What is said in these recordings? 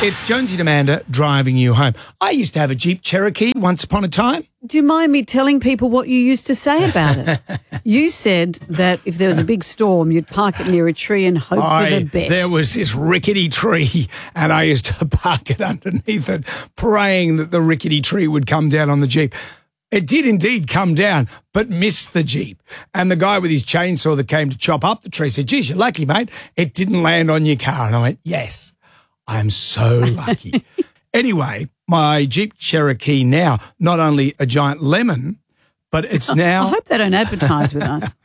It's Jonesy and Amanda driving you home. I used to have a Jeep Cherokee once upon a time. Do you mind me telling people what you used to say about it? You said that if there was a big storm, you'd park it near a tree and hope for the best. There was this rickety tree, and I used to park it underneath it, praying that the rickety tree would come down on the Jeep. It did indeed come down, but missed the Jeep. And the guy with his chainsaw that came to chop up the tree said, geez, you're lucky, mate. It didn't land on your car. And I went, yes, I'm so lucky. Anyway, my Jeep Cherokee now, not only a giant lemon, but it's now... I hope they don't advertise with us.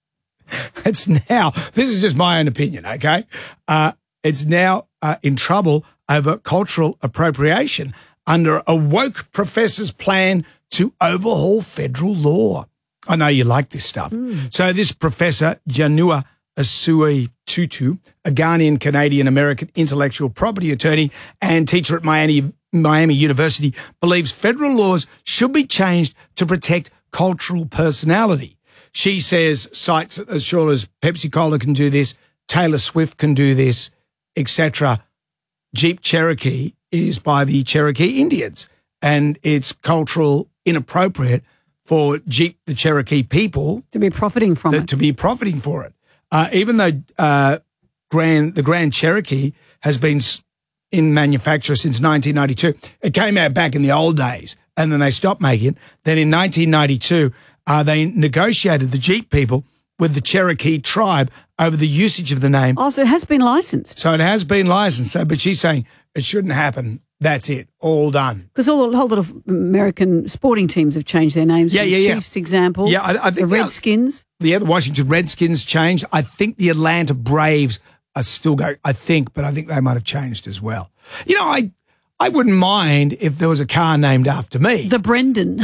It's now, this is just my own opinion, okay? It's now in trouble over cultural appropriation under a woke professor's plan to overhaul federal law. I know you like this stuff. So this professor, Janua Asui Tutu, a Ghanaian Canadian-American intellectual property attorney and teacher at Miami University, believes federal laws should be changed to protect cultural personality. She says sites as sure as Pepsi-Cola can do this, Taylor Swift can do this, etc. Jeep Cherokee is by the Cherokee Indians, and it's cultural inappropriate for Jeep, the Cherokee people, to be profiting from it. To be profiting for it. Even though the Grand Cherokee has been in manufacture since 1992. It came out back in the old days, and then they stopped making it. Then in 1992, they negotiated, the Jeep people, with the Cherokee tribe over the usage of the name. Oh, so it has been licensed. So it has been licensed. So, but she's saying it shouldn't happen. That's it. All done. Because a whole lot of American sporting teams have changed their names. The Chiefs, example. Yeah, I think the Redskins. The Washington Redskins changed. I think the Atlanta Braves are still going, I think they might have changed as well. You know, I wouldn't mind if there was a car named after me. The Brendan.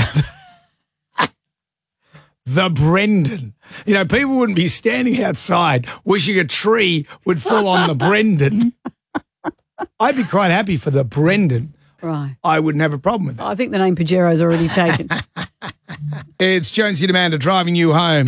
The Brendan. You know, people wouldn't be standing outside wishing a tree would fall on the Brendan. I'd be quite happy for the Brendan. Right. I wouldn't have a problem with that. I think the name Pajero's already taken. It's Jonesy and Amanda driving you home.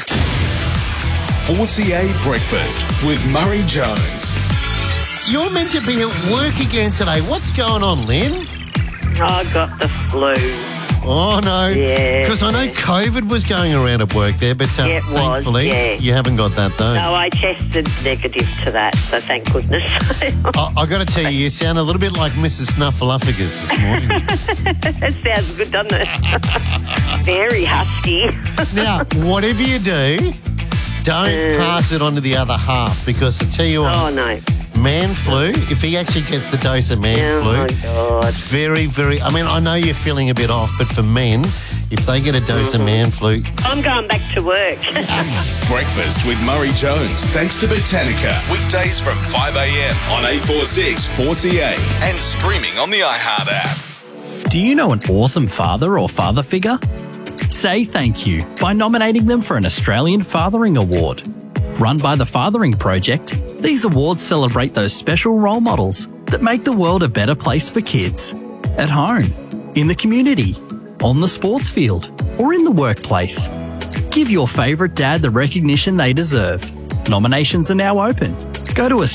4CA Breakfast with Murray Jones. You're meant to be at work again today. What's going on, Lynn? I got the flu. Oh, no. Yeah. Because I know COVID was going around at work there, but it was, thankfully you haven't got that, though. No, I tested negative to that, so thank goodness. I got to tell you sound a little bit like Mrs. Snuffleupagus this morning. That sounds good, doesn't it? Very husky. Now, whatever you do, don't pass it on to the other half, because I tell you what. Oh, no. Man flu, if he actually gets the dose of man flu, my God. very, very, I mean, I know you're feeling a bit off, but for men, if they get a dose of man flu... I'm going back to work. Breakfast with Murray Jones, thanks to Botanica. Weekdays from 5 a.m. on 846 4CA and streaming on the iHeart app. Do you know an awesome father or father figure? Say thank you by nominating them for an Australian Fathering Award. Run by the Fathering Project, these awards celebrate those special role models that make the world a better place for kids. At home, in the community, on the sports field, or in the workplace. Give your favourite dad the recognition they deserve. Nominations are now open. Go to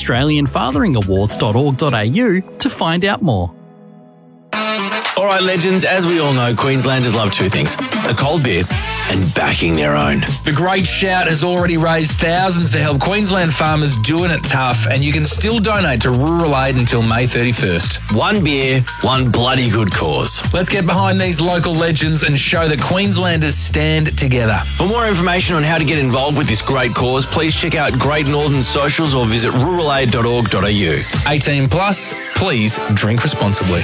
australianfatheringawards.org.au to find out more. All right, legends, as we all know, Queenslanders love two things, a cold beer and backing their own. The Great Shout has already raised thousands to help Queensland farmers doing it tough, and you can still donate to Rural Aid until May 31st. One beer, one bloody good cause. Let's get behind these local legends and show that Queenslanders stand together. For more information on how to get involved with this great cause, please check out Great Northern socials or visit ruralaid.org.au. 18 plus, please drink responsibly.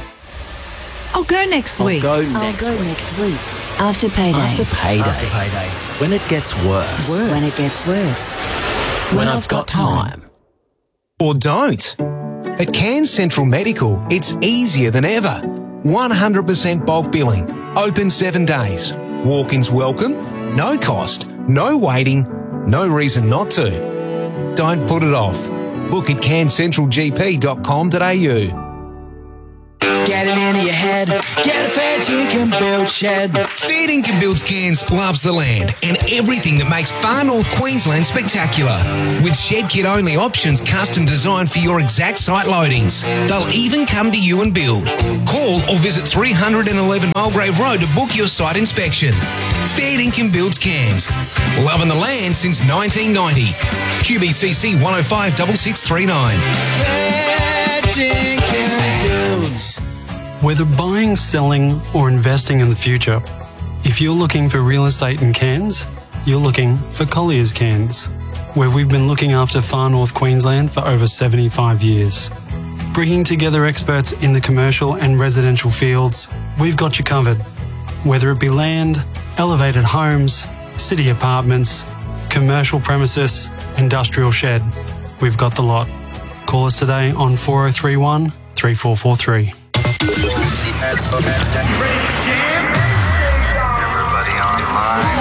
I'll go next week. I'll go next week. After payday. After payday. When it gets worse. When it gets worse. When I've got time. Or don't. At Cairns Central Medical, it's easier than ever. 100% bulk billing. Open 7 days. Walk-ins welcome. No cost. No waiting. No reason not to. Don't put it off. Book at cairnscentralgp.com.au. Get it into your head. Get a Fair Dinkum Build shed. Fair Dinkum Builds Cairns loves the land and everything that makes far north Queensland spectacular. With shed kit only options custom designed for your exact site loadings. They'll even come to you and build. Call or visit 311 Mulgrave Road to book your site inspection. Fair Dinkum Builds Cairns. Loving the land since 1990. QBCC 105 6639. Fair Dinkum Builds. Whether buying, selling, or investing in the future, if you're looking for real estate in Cairns, you're looking for Collier's Cairns, where we've been looking after far north Queensland for over 75 years. Bringing together experts in the commercial and residential fields, we've got you covered. Whether it be land, elevated homes, city apartments, commercial premises, industrial shed, we've got the lot. Call us today on 4031 3443. Everybody online.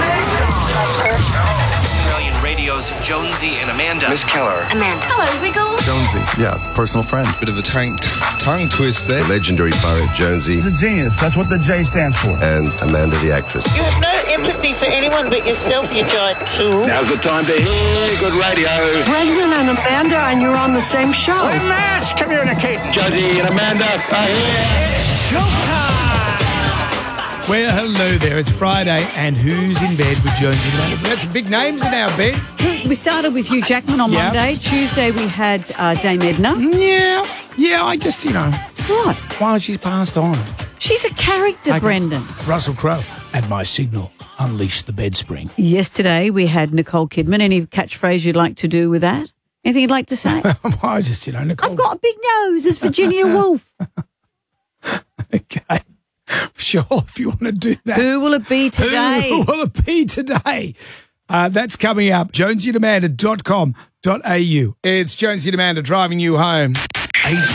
Australian Radio's Jonesy and Amanda. Miss Keller. Amanda. Hello, Wiggles. Jonesy, yeah, personal friend. Bit of a tongue twist there. The legendary poet Jonesy. He's a genius. That's what the J stands for. And Amanda the actress. You have no empathy for anyone but yourself, you giant tool. Now's the time to hear good radio. Brendan and Amanda, and you're on the same show. We must communicate. Jonesy and Amanda are here. Showtime! Well, hello there. It's Friday, and who's in bed with Jonesy and Amanda? We've got some big names in our bed. We started with Hugh Jackman on Monday. Tuesday we had Dame Edna. Yeah, I just, What? Well, she's passed on. She's a character, Brendan. Russell Crowe. At my signal, unleash the bed spring. Yesterday we had Nicole Kidman. Any catchphrase you'd like to do with that? Anything you'd like to say? I just, Nicole. I've got a big nose as Virginia Woolf. Okay. Sure, if you want to do that. Who will it be today? Who will it be today? That's coming up. JonesyandAmanda.com.au. It's Jonesy and Amanda driving you home.